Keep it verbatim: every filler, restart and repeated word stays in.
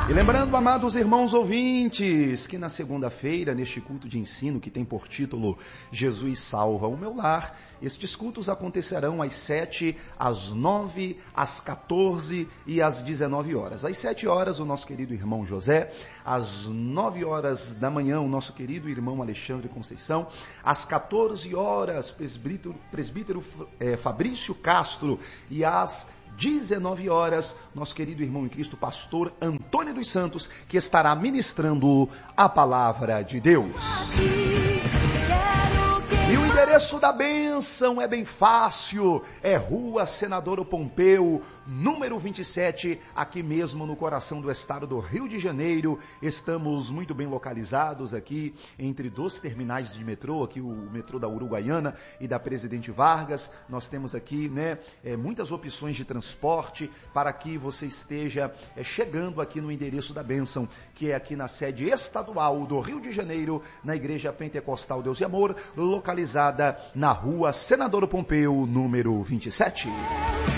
E lembrando, amados irmãos ouvintes, que na segunda-feira, neste culto de ensino que tem por título Jesus Salva o Meu Lar, estes cultos acontecerão às sete, às nove, às quatorze e às dezenove horas. Às sete horas, o nosso querido irmão José. Às nove horas da manhã, o nosso querido irmão Alexandre Conceição. Às quatorze horas, presbítero, presbítero é, Fabrício Castro. E às dezenove horas, nosso querido irmão em Cristo, pastor Antônio dos Santos, que estará ministrando a palavra de Deus. E o endereço da bênção é bem fácil, é Rua Senador Pompeu, número vinte e sete, aqui mesmo no coração do estado do Rio de Janeiro. Estamos muito bem localizados aqui entre dois terminais de metrô, aqui o metrô da Uruguaiana e da Presidente Vargas. Nós temos aqui, né, é, muitas opções de transporte para que você esteja é, chegando aqui no endereço da bênção, que é aqui na sede estadual do Rio de Janeiro, na Igreja Pentecostal Deus e Amor, localizada na Rua Senador Pompeu, número vinte e sete.